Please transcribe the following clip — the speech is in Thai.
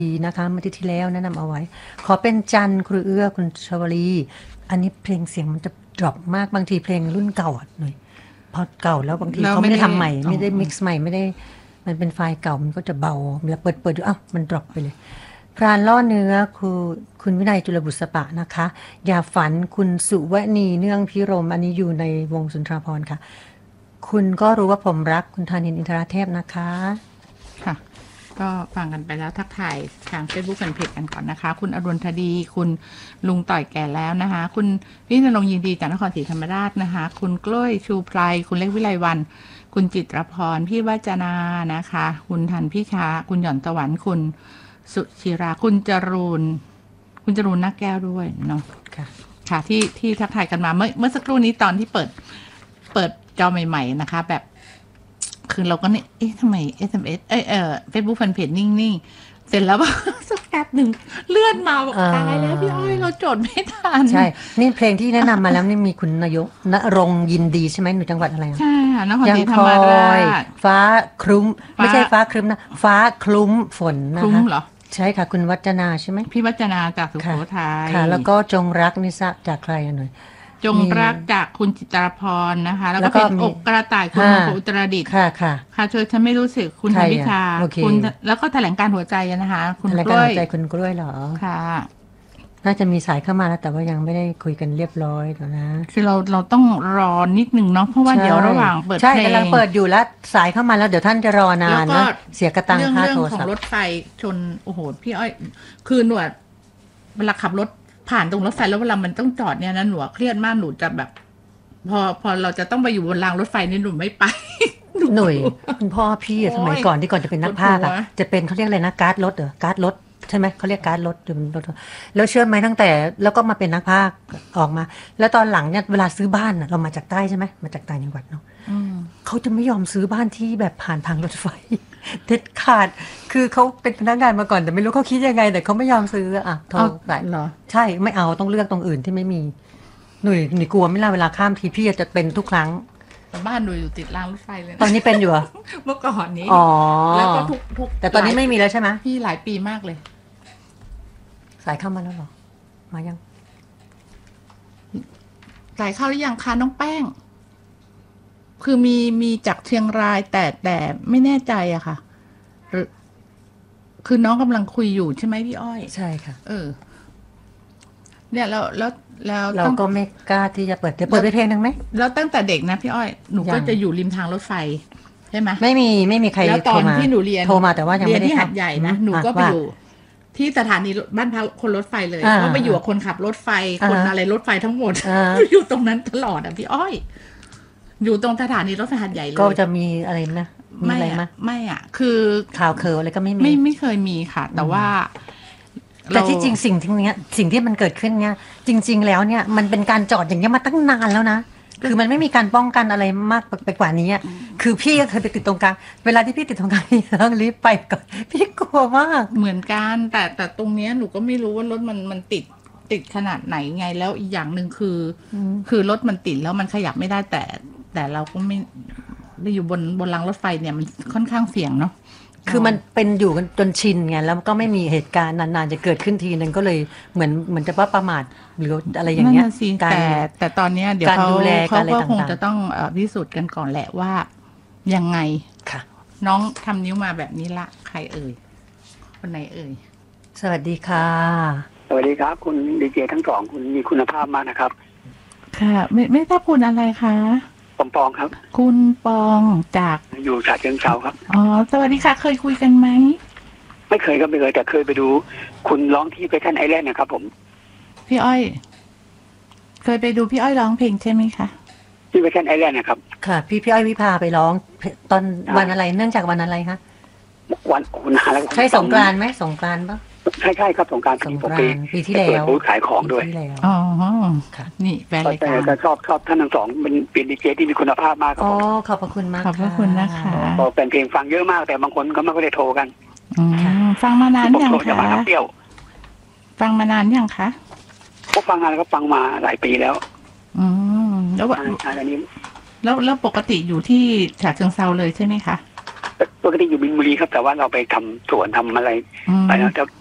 นะคะเมื่อที่แล้วแนะนำเอาไว้ขอเป็นจันทร์ครูเอื้อคุณชวลีอันนี้เพลงเสียงมันจะดรอปมากบางทีเพลงรุ่นเก่าหน่อยพอเก่าแล้วบางทีเขาไม่ได้ทำใหม่ไม่ได้มิกซ์ใหม่ไม่ได้มันเป็นไฟล์เก่ามันก็จะเบาเวลาเปิดดูอ้าวมันดรอปไปเลยพรานล่อเนื้อคุณวินัยจุลบุษปะนะคะอย่าฝันคุณสุวณีเนื่องพิรมอันนี้อยู่ในวงสุนทราภรณ์ค่ะคุณก็รู้ว่าผมรักคุณธานินทร์อินทราเทพนะคะค่ะก็ฟังกันไปแล้วทักทายทาง Facebook แฟนเพจกันก่อนนะคะคุณอรุณธดีคุณลุงต่อยแก่แล้วนะคะคุณพี่นรงค์ยินดีจากนครศรีธรรมราชนะคะคุณกล้วยชูไพรคุณเล็กวิไลวันคุณจิตรพรพี่วัจนานะคะคุณทันพี่ชาคุณหย่อนสวรรค์คุณสุชิราคุณจรูนนักแก้วด้วยเนาะค่ะที่ทักทายกันมาเมื่อสักครู่นี้ตอนที่เปิดจอใหม่ๆนะคะแบบคือเราก็เนี่ยทำไม SMS Facebook แฟนเพจนิ่งๆเสร็จแล้วสักแป๊บหนึ่งเลื่อนมาบอกตายแล้วพี่อ้อยเราจดไม่ทันใช่นี่เพลงที่แนะนำมาแล้วนี่มีคุณนายกณรงค์ยินดีใช่ไหมหนูจังหวัดอะไรใช่ค่ะนครศรีธรรมราชฟ้าคลุ้มไม่ใช่ฟ้าครึ้มนะฟ้าคลุ้มฝนนะคะคลุ้มเหรอใช่ค่ะคุณวัจนาใช่ไหมพี่วัจนาจากสุโขทัยค่ะแล้วก็จงรักนิสะจากใครหน่อยจงรักจากคุณจิตรพรนะคะแล้วก็เป็นอกกระต่ายคุณอุตรดิตถ์ค่ะเธอฉันไม่รู้สึกคุณธนิชาคุณแล้วก็แถลงการหัวใจนะคะคุณกล้วยคุณกล้วยเหรอค่ะน่าจะมีสายเข้ามาแล้วแต่ว่ายังไม่ได้คุยกันเรียบร้อยเดี๋ยวนะคือเราต้องรอนิดนึงเนาะเพราะว่าเดี๋ยวระหว่างเปิดเพลงใช่กำลังเปิดอยู่แล้วสายเข้ามาแล้วเดี๋ยวท่านจะรอนานนะเสียกระตังค่าโทรศัพท์เรื่องของรถไฟชนโอ้โหพี่อ้อยคือหนวดเวลาขับรถผ่านตรงรถไฟแล้วเวลามันต้องจอดเนี่ยนะหนูเครียดมากหนูจะแบบพอเราจะต้องไปอยู่บนรางรถไฟนี่หนูไม่ไปหนุ่ยคุณพ่อพี่สมัยก่อนที่ก่อนจะเป็นนักพากย์จะเป็นเขาเรียกอะไรนะการ์ดรถเหรอการ์ดรถใช่ไหมเขาเรียกการ์ดรถอยู่บนรถแล้วเชื่อไหมตั้งแต่แล้วก็มาเป็นนักพากย์ออกมา แล้วตอนหลังเนี่ยเวลาซื้อบ้านเรามาจากใต้ใช่ไหมมาจากต่างจังหวัดเนาะเขาจะไม่ยอมซื้อบ้านที่แบบผ่านทางรถไฟเด็ดขาดคือเขาเป็นพนักงานมาก่อนแต่ไม่รู้เขาคิดยังไงแต่เขาไม่ยอมซื้ออ่ะโทรไปใช่ไม่เอาต้องเลือกตรงอื่นที่ไม่มีหนุ่ยกลัวไม่ล่ะเวลาข้ามทีพี่จะเป็นทุกครั้งบ้านหนูอยู่ติดรางรถไฟเลยตอนนี้เป็นอยู่เมื่อก่อนนี้แล้วก็ทุกแต่ตอนนี้ไม่มีแล้วใช่ไหมพี่หลายปีมากเลยสายเข้ามาแล้วหรอมายังสายเข้าหรือยังคะน้องแป้งคือมีจากเชียงรายแต่ไม่แน่ใจอะค่ะคือน้องกำลังคุยอยู่ใช่ไหมพี่อ้อยใช่ค่ะเนี่ยแล้วเราก็ไม่กล้าที่จะเปิดเพลงนึงไหมแล้วตั้งแต่เด็กนะพี่อ้อยหนูก็จะอยู่ริมทางรถไฟใช่ไหมไม่มีใครแล้วตอนที่หนูเรียนโทรมาแต่ว่ายังไม่ได้ที่หัดใหญ่นะหนูก็ไปอยู่ที่สถานีบ้านพักคนรถไฟเลยก็ไปอยู่กับคนขับรถไฟคนอะไรรถไฟทั้งหมดอยู่ตรงนั้นตลอดอ่ะพี่อ้อยอยู่ตรงสถานีรถไฟหัดใหญ่เลยก็จะมีอะไรนะมีอะไรไหมไม่อ่ะคือข่าวเคออะไรก็ไม่เคยมีค่ะแต่ว่าแต่ที่จริงสิ่งที่มันเกิดขึ้นเนี่ยจริงๆแล้วเนี่ยมันเป็นการจอดอย่างเงี้ยมาตั้งนานแล้วนะคือมันไม่มีการป้องกันอะไรมากไปกว่านี้คือพี่ก็เคยไปติดตรงกลางเวลาที่พี่ติดตรงกลางพี่ต้องรีบไปก่อนพี่กลัวมากเหมือนกันแต่ตรงเนี้ยหนูก็ไม่รู้ว่ารถมันติดขนาดไหนไงแล้วอีกอย่างหนึ่งคือรถมันติดแล้วมันขยับไม่ได้แต่เราก็ไม่ได้อยู่บนรางรถไฟเนี่ยมันค่อนข้างเสี่ยงเนาะคือมันเป็นอยู่กันจนชินไงแล้วก็ไม่มีเหตุการณ์นานๆจะเกิดขึ้นทีนึงก็เลยเหมือนจะว่าประมาทหรืออะไรอย่างเงี้ยแต่ตอนนี้เดี๋ยวเขาก็คงจะต้องพิสูจน์กันก่อนแหละว่ายังไงค่ะน้องทำนิ้วมาแบบนี้ละใครเอ่ยคนไหนเอ่ยสวัสดีค่ะสวัสดีครับคุณดีเจทั้งสองคุณมีคุณภาพมากนะครับค่ะไม่ทราบคุณอะไรคะปองครับคุณปองจากอยู่ฉะเชิงเทราครับอ๋อสวัสดีค่ะเคยคุยกันไหมไม่เคยครับไม่เคยแต่เคยไปดูคุณร้องที่แฟชั่นไอแลนด์นะครับผมพี่อ้อยเคยไปดูพี่อ้อยร้องเพลงใช่ไหมคะที่แฟชั่นไอแลนด์นะครับค่ะพี่อ้อยวิภาไปร้องตอนวันอะไรเนื่องจากวันอะไรคะวันนานแล้วใช่สงกรานต์ไหมสงกรานต์ปะใช่ครับสงกรานต์ปีที่แล้วบูธขายของด้วยอ๋อค่ะนี่แฟนรายการแต่ชอบท่านทั้งสองเป็นดีเจที่มีคุณภาพมากครับอ๋อขอบพระคุณมากขอบพระคุณนะคะแฟนเพลงฟังเยอะมากแต่บางคนก็ไม่ได้โทรกันฟังมานานยังคะฟังมานานยังคะก็ฟังงานก็ฟังมาหลายปีแล้วแล้วอันนี้แล้วปกติอยู่ที่ฉะเชิงเทราเลยใช่ไหมคะปกติอยู่บินบุรีครับแต่ว่าเราไปทำสวนทำอะไรอืมไปแล้วแต่